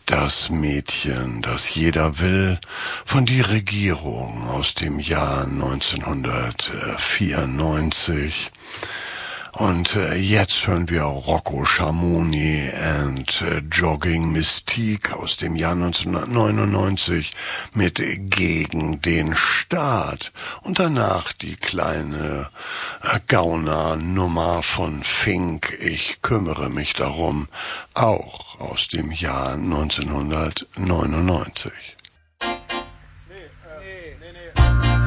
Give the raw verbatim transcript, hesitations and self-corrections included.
Das Mädchen, das jeder will, von die Regierung aus dem Jahr neunzehnhundertvierundneunzig. Und äh, jetzt hören wir Rocco Schamoni and äh, Jogging Mystique aus dem Jahr neunzehnhundertneunundneunzig mit Gegen den Staat. Und danach die kleine äh, Gauner-Nummer von Fink, Ich kümmere mich darum, auch aus dem Jahr neunzehnhundertneunundneunzig.